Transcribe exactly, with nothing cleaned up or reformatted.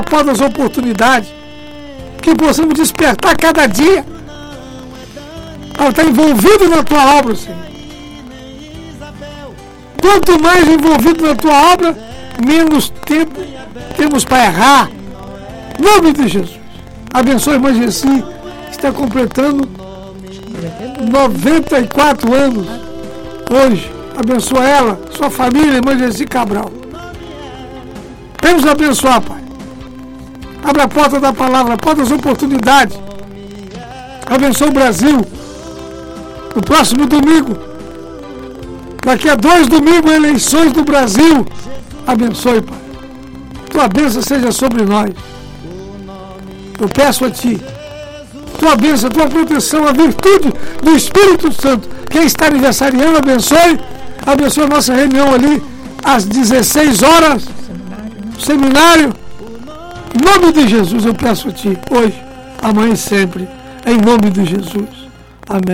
porta das oportunidades, que possamos despertar cada dia para estar envolvido na tua obra, Senhor. Quanto mais envolvido na tua obra, menos tempo temos para errar. Em nome de Jesus. Abençoe a irmã Gessi, que está completando noventa e quatro anos hoje. Abençoa ela, sua família, irmã Gessi Cabral. Vamos abençoar, Pai. Abra a porta da palavra, a porta das oportunidades. Abençoa o Brasil. No próximo domingo, daqui a dois domingos, eleições do Brasil. Abençoe, Pai. Tua bênção seja sobre nós. Eu peço a Ti, Tua bênção, Tua proteção, a virtude do Espírito Santo. Quem está aniversariando, abençoe. Abençoe a nossa reunião ali, às dezesseis horas. Seminário. Em nome de Jesus, eu peço a Ti, hoje, amanhã e sempre. Em nome de Jesus. Amém.